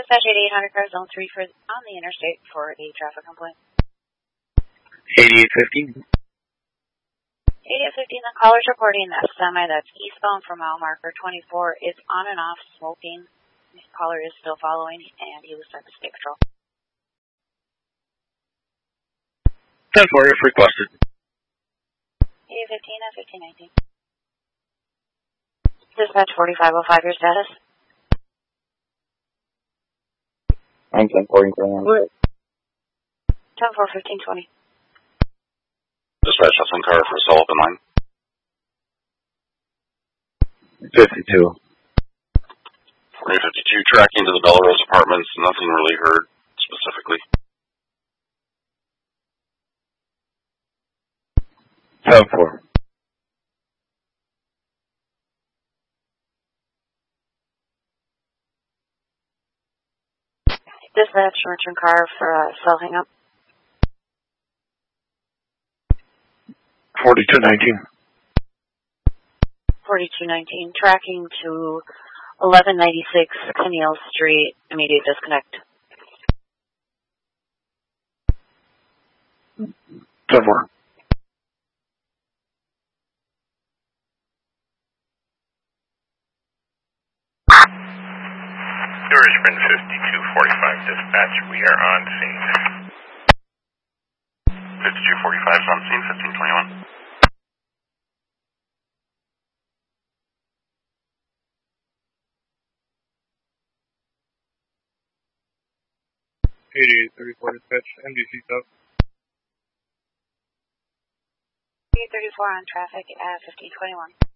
Dispatch 8800 car zone 3 for on the interstate for a traffic complaint. 8815. 8815, the caller's reporting that semi that's eastbound from mile marker 24 is on and off smoking. The caller is still following and he was sent to state patrol. 10-4, if requested. 8815 and 1519. Dispatch 4505, your status? I'm 10-4 increment. 10-4, 1520. Dispatch SN car for assault in line. 52. 4052, tracking to the Belrose apartments, nothing really heard specifically. 10-4. Dispatch return car for cell hang up. 4219. 4219, tracking to 1196 Keneal Street, immediate disconnect. 10-4. Sprint 5245 dispatch, we are on scene. 5245 is on scene, 1521. 8834 dispatch, MDC sub. 834 on traffic at 1521.